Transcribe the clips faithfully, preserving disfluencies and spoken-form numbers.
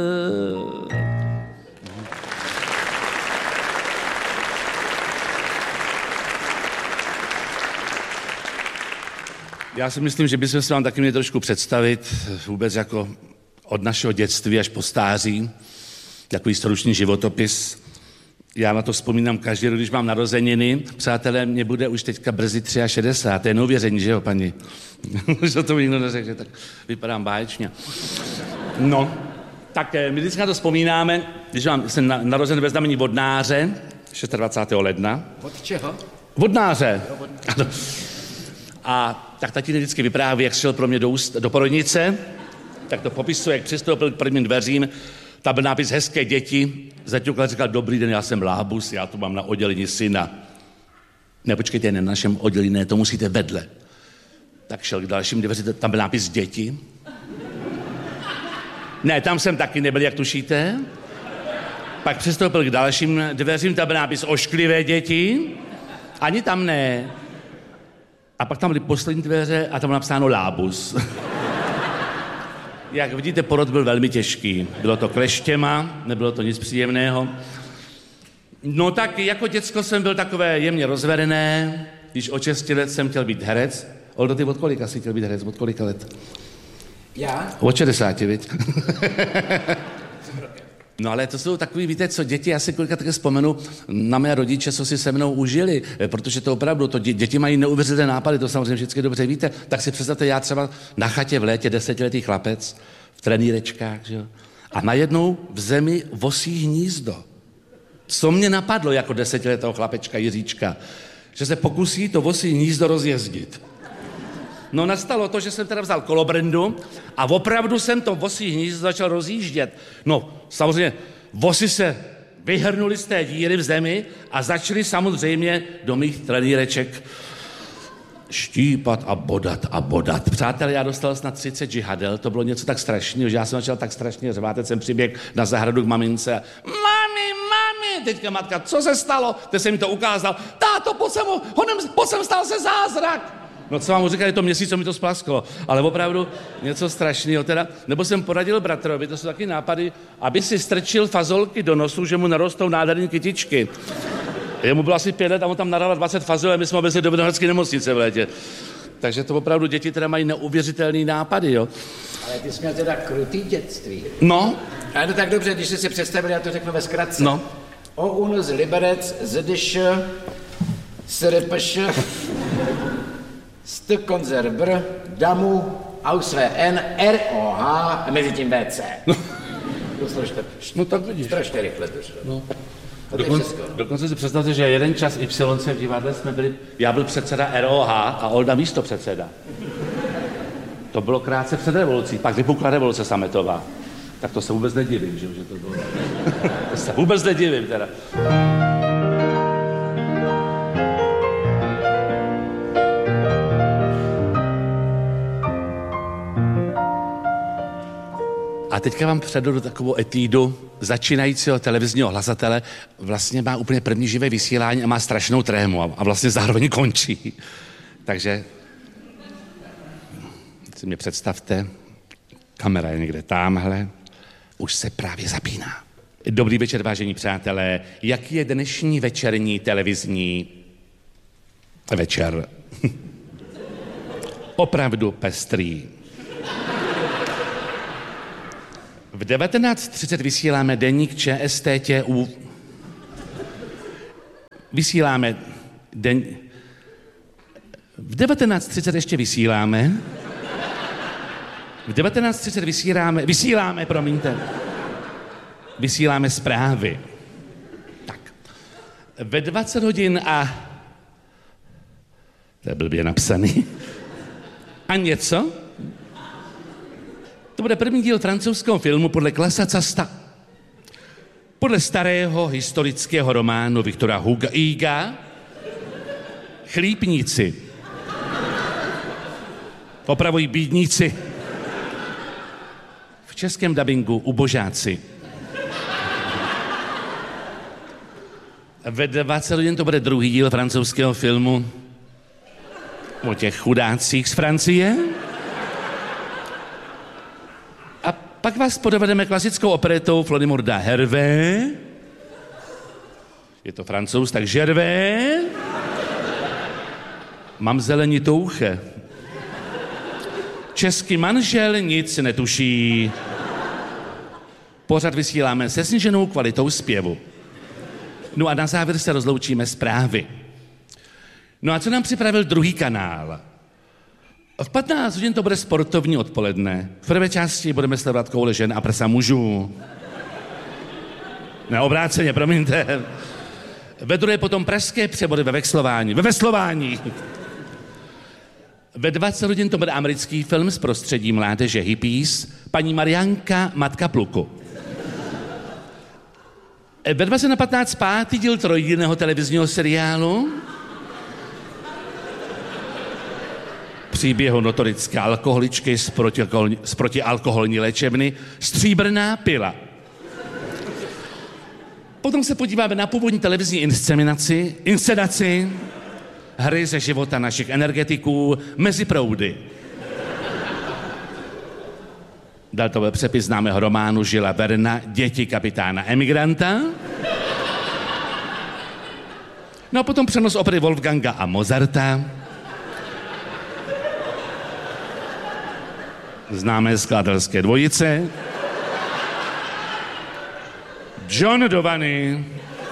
Já si myslím, že bychom se vám taky měli trošku představit vůbec jako od našeho dětství až po stáří, takový stručný životopis. Já na to vzpomínám každý rok, když mám narozeniny. Přátelé, mě bude už teďka brzy šedesát tři, to je neuvěření, že jo, paní? Už to nikdo neřekl, že tak vypadám báječně. No, tak my vždycky na to vzpomínáme, když mám, jsem narozen ve znamení vodnáře, dvacátého šestého ledna. Od čeho? Vodnáře. Ano. A tak tatínek vždycky vypráví, jak šel pro mě do, úst, do porodnice, tak to popisuje, jak přistoupil k prvním dveřím, tam byl nápis hezké děti, zaťukal, říkal, dobrý den, já jsem Lábus, já tu mám na oddělení syna. Ne, počkejte, ne, na našem oddělení, ne, to musíte vedle. Tak šel k dalším dveřím, tam byl nápis děti. Ne, tam jsem taky nebyl, jak tušíte. Pak přistoupil k dalším dveřím, tam byl nápis ošklivé děti. Ani tam ne. A pak tam byly poslední dveře a tam bylo napsáno Lábus. Jak vidíte, porod byl velmi těžký. Bylo to kleštěma, nebylo to nic příjemného. No tak jako děcko jsem byl takové jemně rozvedené, když od šesti let jsem chtěl být herec. Oldo, ty od kolika jsi chtěl být herec? Od kolika let? Já? Od šedesáti, viď? No ale to jsou takový, víte co, děti, já si kolikrát také vzpomenu na mé rodiče, co si se mnou užili, protože to opravdu, to dě, děti mají neuvěřitelné nápady, to samozřejmě vždycky dobře víte, tak si představte, já třeba na chatě v létě, desetiletý chlapec, v trenýrečkách, že jo, a najednou v zemi vosí hnízdo. Co mě napadlo jako desetiletého chlapečka Jiříčka, že se pokusí to vosí hnízdo rozjezdit. No nastalo to, že jsem teda vzal kolobrendu a opravdu jsem to vosí hnízdo začal rozjíždět. No samozřejmě vosy se vyhrnuli z té díry v zemi a začali samozřejmě do mých trenýreček štípat a bodat a bodat. Přátelé, já dostal snad třicet žihadel, to bylo něco tak strašného, že já jsem začal tak strašně řvát, teď jsem přiběhl na zahradu k mamince a mami, mami, teďka matka, co se stalo? Teď jsem mi to ukázal, táto, pojď sem, honem, pojď sem, stal se zázrak. No co vám mu říkali, to měsíc, co mi to splasklo, ale opravdu něco strašného teda. Nebo jsem poradil bratrovi, to jsou taky nápady, aby si strčil fazolky do nosu, že mu narostou nádherné kytičky. Jemu bylo asi pět let a on tam naral dvacet fazol a my jsme obecně do Vinohradské nemocnice v létě. Takže to opravdu děti teda mají neuvěřitelný nápady, jo. Ale ty jsi měl teda krutý dětství. No. Ale no tak dobře, když jsi si představil, já to řeknu ve zkratce. No. O unus liberec, zdyš, srpš, st konzervr, damu, ausvn, roh a mezi tím vc. No. No tak vidíš. Strašně rychle to šlo. No. Dokonce, dokonce si představte, že jeden čas Y C v divadle jsme byli, já byl předseda R O H a Olda místo předseda. To bylo krátce před revolucí, pak vypukla revoluce sametová. Tak to se vůbec nedivím, že, že to bylo. To se vůbec nedivím teda. A teďka vám předvedu takovou etídu začínajícího televizního hlasatele. Vlastně má úplně první živé vysílání a má strašnou trému a vlastně zároveň končí. Takže si mě představte, kamera je někde támhle, už se právě zapíná. Dobrý večer, vážení přátelé. Jaký je dnešní večerní televizní večer? Opravdu pestrý. V devatenáct třicet vysíláme deník ČSTČU. Vysíláme den... V devatenáct třicet ještě vysíláme. V devatenáct třicet vysíláme... Vysíláme, promiňte. Vysíláme zprávy. Tak. Ve dvacet hodin a... To je blbě napsaný. A něco? To bude první díl francouzského filmu podle Klasa Casta. Podle starého historického románu Viktora Huga Chlípníci. Opravují bídníci. V českém dabingu ubožáci. Ve dvacet hodin to bude druhý díl francouzského filmu o těch chudácích z Francie. A pak vás podovedeme klasickou operetou Flodimorda Hervé. Je to Francouz, tak Gervé. Mám zelenitouche. Český manžel nic netuší. Pořád vysíláme se sníženou kvalitou zpěvu. No a na závěr se rozloučíme zprávy. No a co nám připravil druhý kanál? V patnáct hodin to bude sportovní odpoledne. V prvé části budeme sledovat koule žen a prsa mužů. Ne, obráceně, promiňte. Ve druhé potom pražské přebody ve vexlování. Ve veslování. Ve dvacet hodin to bude americký film z prostředí mládeže hippies, paní Marianka, matka pluku. Ve dvacet na patnáct pátý díl trojdílného televizního seriálu příběhu notorické alkoholičky z, protialkoholní, z protialkoholní léčebny Stříbrná pila. Potom se podíváme na původní televizní inscenaci, inscenaci hry ze života našich energetiků Mezi proudy. Dal to byl přepis známého románu Žila Verna Děti kapitána emigranta. No a potom přenos opery Wolfganga a Mozarta. Známé skladatelské dvojice. John do vany.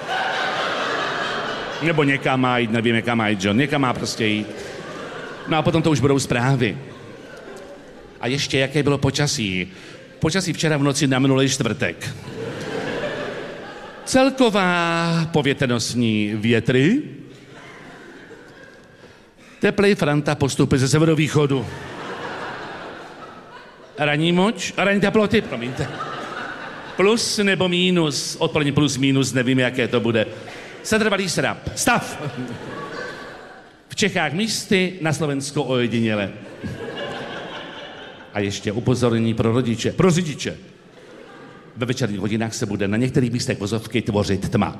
Nebo někam má jít, nevím, někam má jít John, někam má prostě jít. No a potom to už budou zprávy. A ještě, jaké bylo počasí. Počasí včera v noci na minulý čtvrtek. Celková povětrnostní větry. Teplej franta postupy ze severovýchodu. Ranní moč, ranní teploty, promiňte. Plus nebo mínus, odpoledne plus mínus, nevím, jaké to bude. Setrvalý srap. Stav. V Čechách místy, na Slovensku ojediněle. A ještě upozornění pro rodiče. Pro řidiče. Ve večerních hodinách se bude na některých místech vozovky tvořit tma.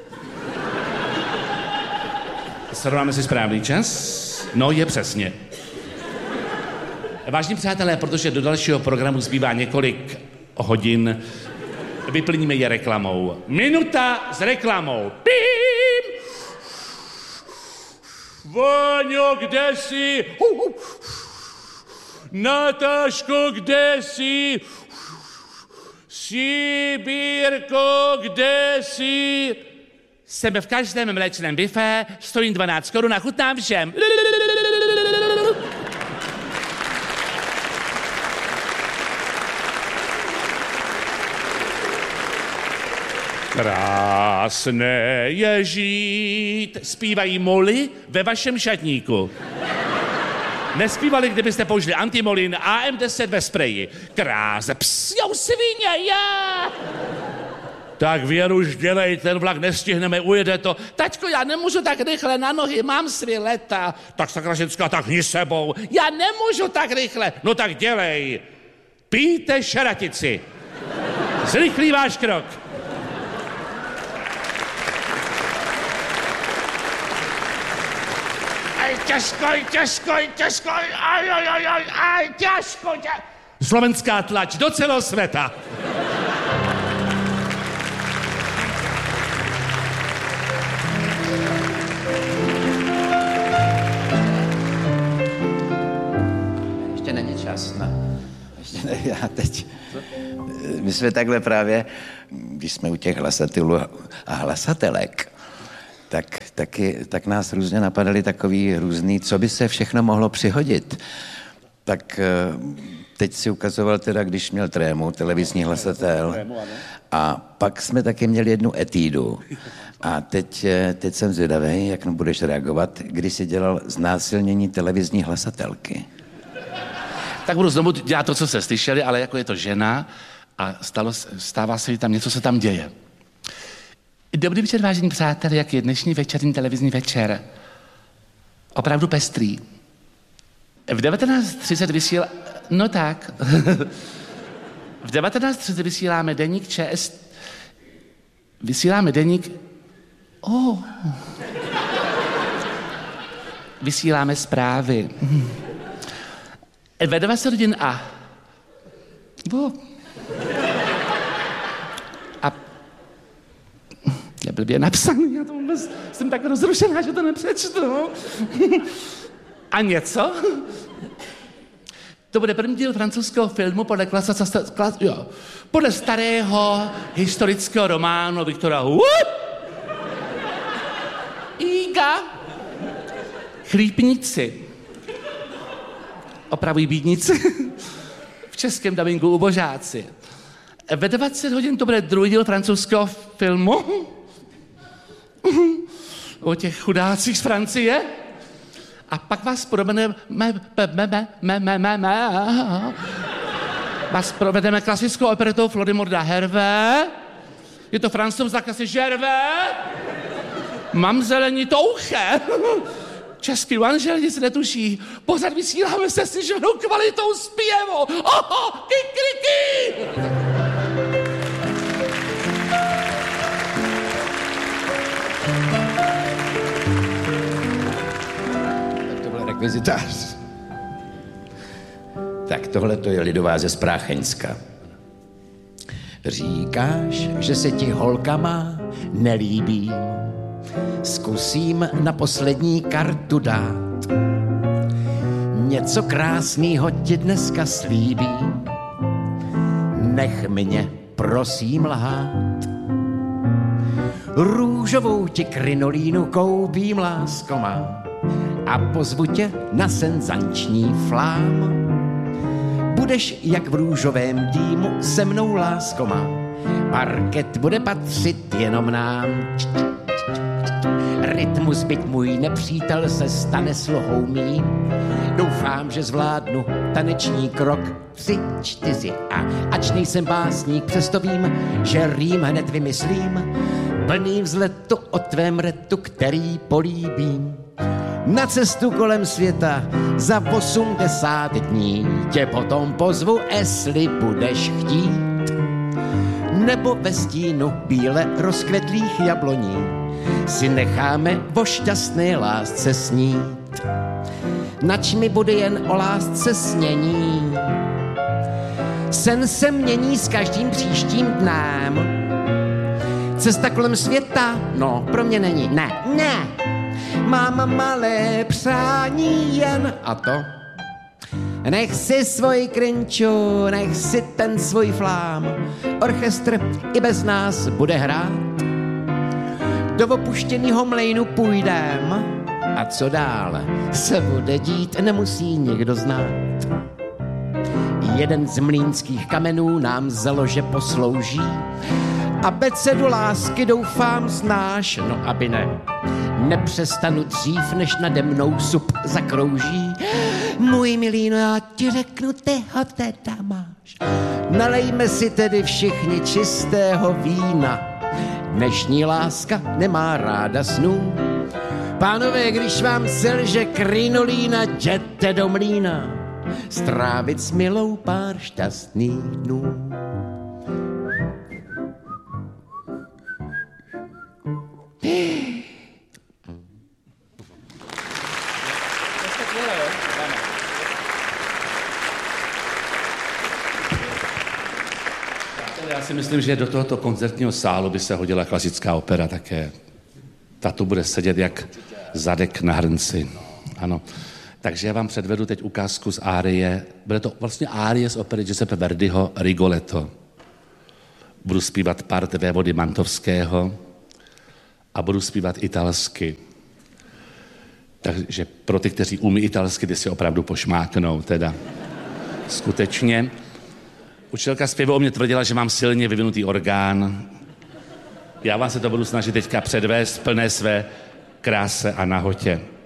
Srovnáme si správný čas? No, je přesně. Vážení přátelé, protože do dalšího programu zbývá několik hodin, vyplníme je reklamou. Minuta s reklamou. Pím! Váňo, kde jsi? Natáško, kde jsi? Sibírko, kde jsi? Jsem v každém mléčném bife, stojím dvanáct korun a chutnám všem. Krásné je žít, zpívají moly ve vašem šatníku. Nespívali, kdybyste použili antimolin A M deset ve spreji. Kráse, ps, jou svině, já! Tak Věru, už dělej, ten vlak nestihneme, ujede to. Taťko, já nemůžu tak rychle na nohy, mám svě leta. Tak sakra ženská, tak hni sebou. Já nemůžu tak rychle. No tak dělej. Pijte šeratici. Zrychlí váš krok. Aj, těžko, těžko, těžko, aj, aj, aj, aj, aj, těžko, těžko. Slovenská tlač do celého světa. Ještě není čas, ne? Ještě ne, já teď. My jsme takhle právě, když jsme u těch hlasatelů a hlasatelek, tak, taky, tak nás různě napadaly takový různý, co by se všechno mohlo přihodit. Tak teď si ukazoval teda, když měl trému, televizní hlasatel. A pak jsme taky měli jednu etídu. A teď, teď jsem zvědavý, jak budeš reagovat, když jsi dělal znásilnění televizní hlasatelky. Tak budu znovu dělat to, co jste slyšeli, ale jako je to žena a stalo, stává se jí tam něco, co tam děje. Dobrý večer, vážení přátelé, jak je dnešní večerní televizní večer. Opravdu pestrý. V devatenáct třicet vysílá... No tak. V devatenáct třicet vysíláme deník ČS... Vysíláme deník... Oh. Vysíláme zprávy. Ve dvacet hodin a... Oh. A je blbě napsaný, já to vůbec jsem tak rozrušená, že to nepřečtu. A něco? To bude první díl francouzského filmu podle klasa, klas, jo, podle starého historického románu Viktora Hugo. Iga. Chlípníci. Opravují bídníci. V českém dabingu ubožáci. Ve dvacet hodin to bude druhý díl francouzského filmu. O těch chudácích z Francie. A pak vás provedeme, me, me, me, me, me, me, me, vás provedeme klasickou operetou Florimorda Hervé. Je to Francouz za klasy Gervais. Mám zelení touche. Český manžel nic netuší. Pořád vysíláme se sniženou kvalitou zpěvu. Oho, kikriki! Rekvizitář. Tak tohle to je lidová ze Sprácheňska. Říkáš, že se ti holkama nelíbím. Zkusím na poslední kartu dát. Něco krásného ti dneska slíbím. Nech mě prosím lhát. Růžovou ti krinolínu koupím, lásko má, a pozvu tě na senzanční flám. Budeš jak v růžovém dýmu se mnou, lásko má. Parket bude patřit jenom nám. Rytmus, byť můj nepřítel, se stane sluhou mým. Doufám, že zvládnu taneční krok. Tři, čtyři a ač nejsem básník, přesto vím, že rým hned vymyslím. Plný vzletu o tvém retu, který políbím. Na cestu kolem světa za osmdesát dní tě potom pozvu, jestli budeš chtít. Nebo ve stínu bíle rozkvetlých jabloní si necháme o šťastné lásce snít. Nač mi bude jen o lásce snění. Sen se mění s každým příštím dnem. Cesta kolem světa, no, pro mě není, ne, ne. Mám malé přání jen a to. Nech si svoj krinču, nech si ten svůj flám. Orchestr i bez nás bude hrát. Do opuštěnýho mlejnu půjdem. A co dál se bude dít, nemusí nikdo znát. Jeden z mlýnských kamenů nám založe poslouží. Abecedu lásky doufám znáš, no aby ne. Nepřestanu dřív, než nade mnou sup zakrouží. Můj milý, no já ti řeknu, ty ho teda máš. Nalejme si tedy všichni čistého vína. Dnešní láska nemá ráda snů. Pánové, když vám selže krinolína, jděte do mlýna. Strávit s milou pár šťastných dnů. Já si myslím, že do tohoto koncertního sálu by se hodila klasická opera také. Ta tu bude sedět jak zadek na hrnci. Ano. Takže já vám předvedu teď ukázku z árie. Bude to vlastně árie z opery Giuseppe Verdiho Rigoletto. Budu zpívat part vévody Mantovského a budu zpívat italsky. Takže pro ty, kteří umí italsky, ty si opravdu pošmáknou, teda. Skutečně. Učitelka zpěvu o mě tvrdila, že mám silně vyvinutý orgán. Já vám se to budu snažit teďka předvést v plné své kráse a nahotě.